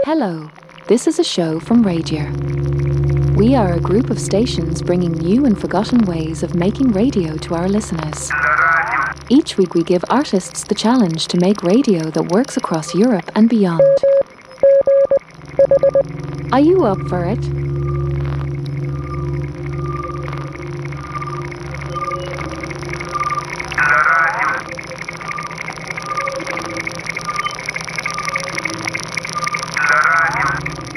Hello, this is a show from Radier. We are a group of stations bringing new and forgotten ways of making radio to our listeners. Each week we give artists the challenge to make radio that works across Europe and beyond. Are you up for it?